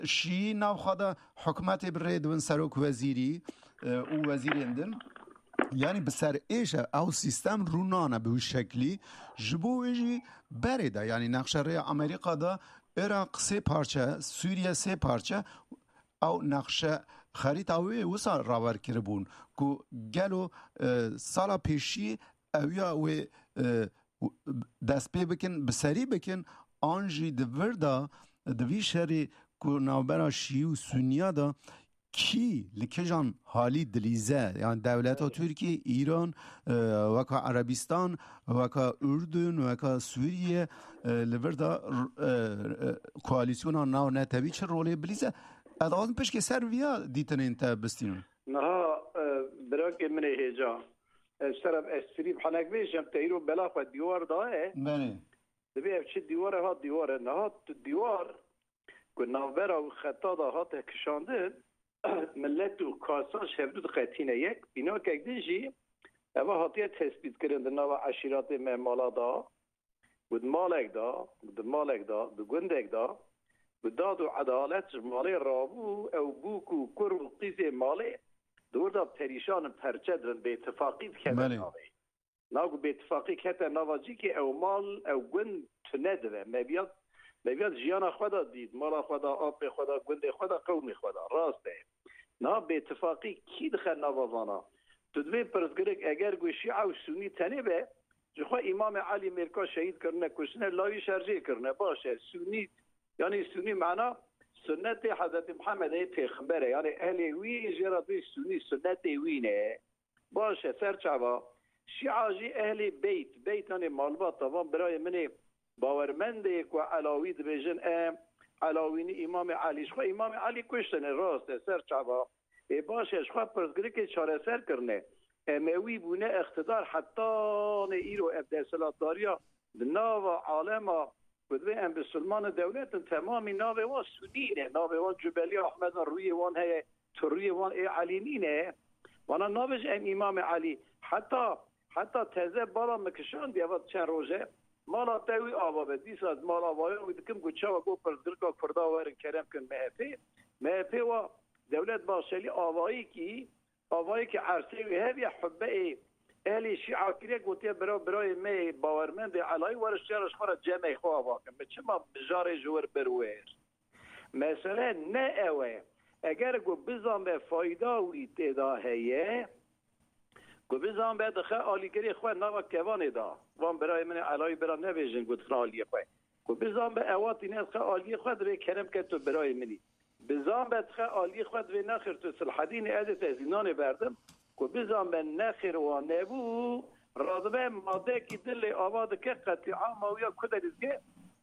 شی ناو خدا حکمت برید و سروک وزیری و وزیریندن یعنی بسر ایشه او سیستم رونانه به شکلی جبویجی بریده یعنی نقشه ری امریکا دا عراق 3 پارچه سوریه 3 پارچه او نقشه خرید اوی وسا راور کربون که گلو سالا پیشی اویا اوی دست پی بکن بسری بکن آنجی دوردا دوی شهری که نوبرا شیعه و سنیا دا کی لکجان حالی دلیزه یعنی دولت ها ترکیه ایران وکا عربستان وکا اردن وکا سوریه لوردا کوالیسیون ها ناو نتوی چه رولی بلیزه ادازم پیش که سر ویا دیتن انتا بستینون نه براک من هیجا سرم استریب حنک بیشم تیرو بلا خود دیوار داره بله دبی چه دیواره ها دیواره نه دیوار که نوبرا و خطا دا ها تکشانده ملت و کاساش هفدود قطینه یک بینا که دیجی اوه هاتیه تثبیت کرند نو عشیرات مالا دا بود مالک دا بود مالک دا بود گندک دا بود داد و عدالت مالی رابو او بوک و کر و قیز مالی دور دا پریشان پرچدرن به اتفاقی بکنه ناگو به اتفاقی که نواجی که او مال او گند تنده مبیاد جیان خدا دید مالا خدا آب خدا گند خدا قوم خدا راسته نه به اتفاقی کی دخل نوازانا تو دوی پرزگرک اگر گوی شیعه و سنی تنه به جخوا امام علی مرکا شهید کرنه کشنه لاوی شرجه کرنه باشه سنی یعنی سنی معنا سنت حضرت محمد پیغمبره یعنی اهل وی جرا دوی سنی سنت وینه باشه سرچوا شیعه جی اهل بیت یعنی مالبات طبعا برای منی باورمنده که علاوی دبیجن علاوینی امام علی شخوا امام علی کشتنه راسته سرچوا باشه شخوا پرزگری که چاره سر کرنه اموی بونه اقتدار حتی ایرو ابدالسلات داریا ناو عالم بدوی ام بسلمان دولت تمامی ناو وان سنینه ناو وان جبلی احمد روی وان هی تو روی وان علی نینه وانا ناوش ام امام علی حتی تزه بالا مکشان بیاواد چند روزه مالا تاوی آوا بدیس از مالا وایان ویدکم گوچه و گو پرزگرگا کردا وارن کرم کن مهپی و دولت باشلی آوایی که عرصه و هفی حبه اهلی شیعه کریه گوتیه برای می باورمند علای ورش جارش خورا جمعی خواه واکن بچه ما بجار جور برویر مثلا نه اوه اگر گو بزن به فایده و ایتدا هیه گو بزن به دخه آلیگری خواه نوا کوانه دا وان برای من علای برا نویجن گو دخه آلی خواه گو بزن به اواتی نسخه آلی خواه دوی کرم که تو برای منی بزن به دخه آلی خواه دوی نخیر تو سلحدین عدت ازینان بردم که بزن به نخیر و نبو رادبه ماده که دل آواده که قطعا ماویا کدریز که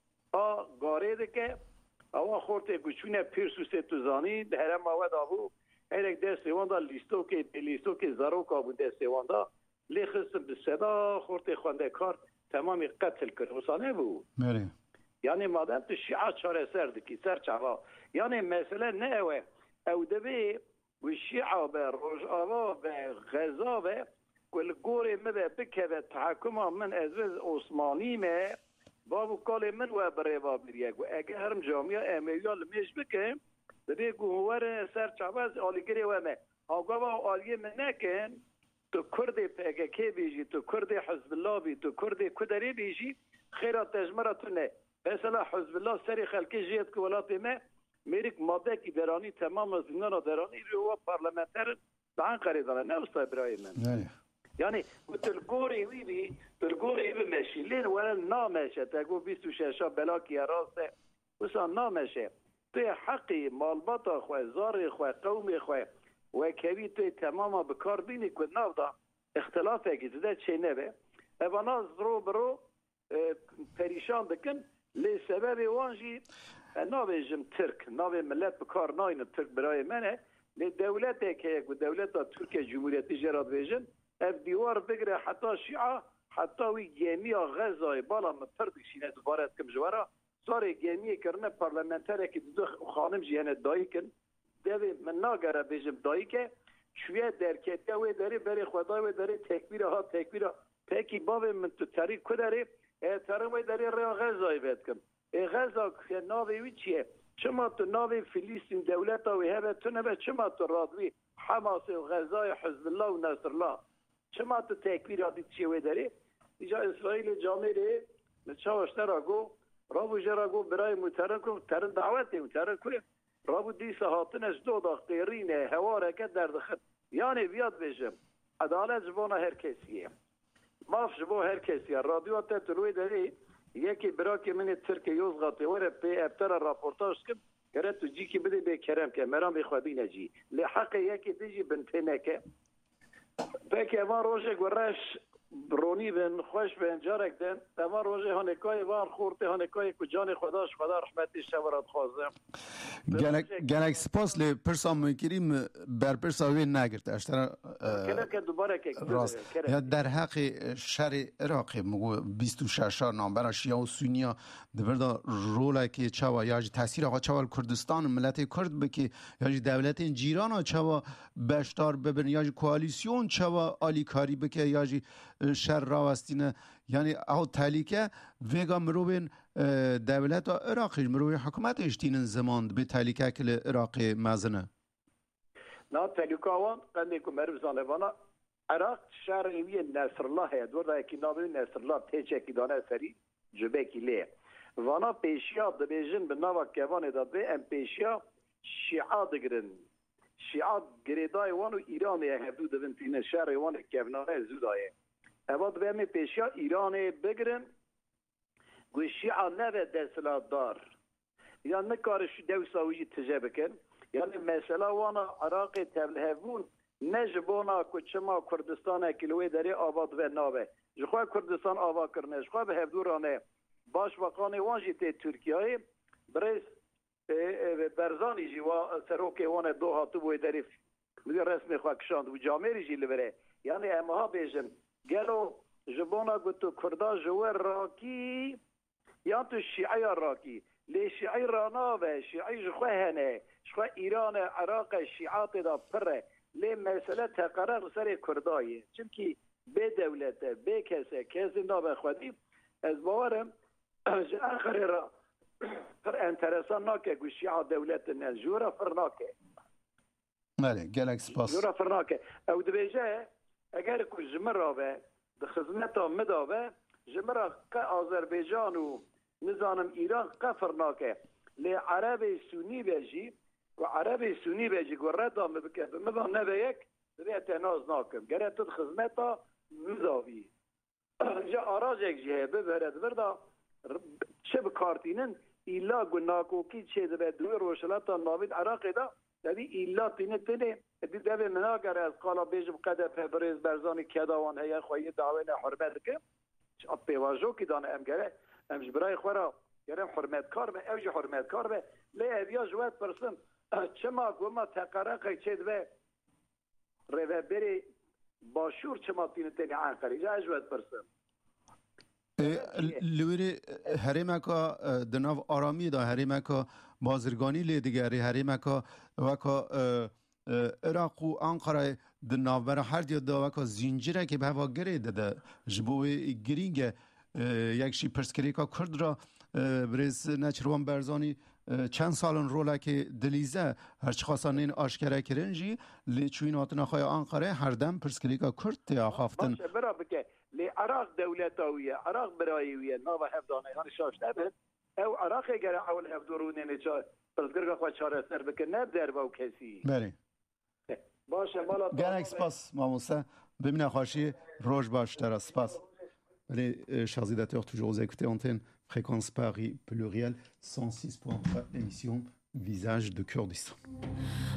گاره که آوا خورته گوچونه پیرسوسه تو زانی دهرم آواد آبو ایرک ده سیواندا لیستو که زاروکا بود ده سیواندا لیخستم به صدا خورته خونده کار تمامی قتل کرد وسانه بود یعنی مادم تو شیعه چاره سرد کی سر چوا یعنی مثلا نه او دبی و شیعه به روجاوا به غزا به کل گوری مده بکه تحکم من از عثمانی مه بابو کال من و برای بابریه و اگه هرم جامعه امیال میش بکه دبی گوهر سر چواز آلیگری و مه آقا با آلیه من نکن تو کرد پکه بیجی تو کرد حزب الله بی تو کرد کدری بیجی خیرات تجمرتونه مثلا حزب الله سری خلکی جیت که ولاتی مه میریک ماده که درانی تمام از زندان درانی رو پارلمانتر دعان قریدانه نه استای برای من یعنی تلگوری وی مشیلین ولی نامشه تگو 26 بلا که راسته وسا نامشه توی حقی مالباتا خواه زاری خواه قومی خواه و کوی توی تماما بکار بینی که ناو دا اختلاف اگه ده چه نبه اوانا زرو برو پریشان بکن لی سبب وانجی ناویجم ترک ناوی ملت بکار ناین ترک برای منه لی دولته که یک دولت ترکیه جمهوریتی جراد بیجن اف دیوار بگره حتی شیعه حتی وی گیمی غزای بالا مپردکشینه دوباره کم جوارا ساری گیمی کرنه پارلمنتره که دو خانم جیهنه دایی کن دوی من ناگره بیجم دایی که شویه درکتی وی داری بری خدای وی داری تکبیر پیکی بابی من تو تاریخ کداری ترم وی داری ریا غزای بید کن غزا که ناوی وی چیه چما تو ناوی فلسطین دولت و هبه تو نبه چما تو رادوی حماس و غزای حزب الله و نصر الله چما تو تکبیر آدی چیوه داری اینجا اسرائیل جامعه نچاوشته را گو رابو جرا گو برای مترن کن ترن دعوتی مترن کنیم رابو دیسه هاتنش دو دا قیرینه هواره که در دخل یعنی بیاد بشم عدالت جبانا هر کسیه ماف جبو هر کسیه رادیو تا تلوی داری یکی برا که من ترک یوزغاتی وره پی ابتر راپورتاج کم گره تو جی که بده بکرم که مرام بخوابی نجی لحق یکی دیجی بنته نکه پاکی اوان روشه گورش برونی بن خوش بن جارک دن اوان روشه هنکای وان خورته هنکای کجان خداش خدا رحمتش شورات خوازم گلک سپاس لی پرسام میکریم بر پرساوی نگرد اشترا که دوباره که راست در حق شر عراق مگو 26 نامبر شیعه و سنیا دبردا رولا که چوا یاج تاثیر آقا چوا کردستان ملت کرد بکی یاج دولت جیران چوا بشتار ببن یاج کوالیسیون چوا آلیکاری بکی یاج شر راوستینه یعنی او تالیکه ویگا مروبین دولت عراقی مروبین حکومت اشتینن زمان به تالیکه کل عراقی مازنه نه تالیکه وان قنده که مربزانه وانا عراق شهر ایوی نصر الله هست ورده اکی ناوی نصر الله تیچه کی دانه سری جبه کی لیه وانا پیشیا دبیجن به ناوا کوانه داده ام پیشیا شیعه دگرن شیعه گریدای وانو ایرانی هفدو دوینتین شهر وان کوانه زودایه اواد به پیشیا ایرانی بگرن گوی شیعه نوه دستلات دار یا نکارش دوساویجی تجربه کن یعنی مثلا وانا عراق تبلهبون نجبونا کچما کردستان کلوی داری آباد و ناوه جخواه کردستان آباد کرنه جخواه به هفدورانه باش وقانه وانجی تی ترکیه بریز برزانی جی و سروک وانه دو هاتو بوی داری رسمی خواه کشاند و جامعه جی لبره یعنی امها بیجن گلو جبونا گوتو کردا جوه راکی یا تو شیعه راکی لی شیعه راناوه شیعه جخواه هنه جخواه ایران عراق شیعات دا پره لی مسئله تقرر سر کردایه چونکی به دولته به کسی نابه خودی از باورم آخر را پر انترسان ناکه گو شیعه دولت نجورا فرناکه بله گلک سپاس جورا فرناکه او دبیجه اگر که جمرا به خدمتا مداوه جمرا که آذربایجان و نظام ایران که فرناکه لی عرب سونی بجی و عرب سونی بجی گو ردا مبان نبه یک دبیه تناز ناکم گره تد خدمتا مداوی جا آراج یک جهه ببرد بردا چه بکارتینن ایلا گو ناکوکی چه دبه دوی روشلاتا ناوید عراقی دا دبی ایلا تینه تینه دی دبی مناگر از قالا بیجم قده پبریز برزانی کداوان هیا خواهی دعوین حرمت که پیواجو که دانه ام گره امش برای خورا گرم حرمت کار به اوج حرمت کار به لی اویا جوات پرسن چما گوما تقرقه چه دبه روه بری باشور چما تینه تینه عنقری جا جوات پرسن لوری هریمکا دناو آرامی دا هریمکا بازرگانی لیدگری هریمکا وکا عراق و انقره دناور هر دیا دا وکا زنجیره که به هوا گره ده جبوی گرینگ یکشی پرسکریکا کرد را بریز نچروان برزانی چند سالن روله که دلیزه هرچی خواستان این آشکره کرنجی لی چوین آتنا خواه انقره هر دم پرسکریکا کرد تیا خوافتن باشه برا بکه لی عراق دولتاویه عراق برایویه ناو هفدانه یعنی شاش نبید او عراق اگر اول هفدورونه نیچه پرسکریکا خواه چاره سر بکه نب در باو کسی بله باشه مالا گرک سپاس ماموسه ببینه خواشی روش باشتر سپاس Les chers éditeurs, toujours vous écoutez Antenne Fréquence Paris Pluriel 106.3 émission Visage de Kurdistan.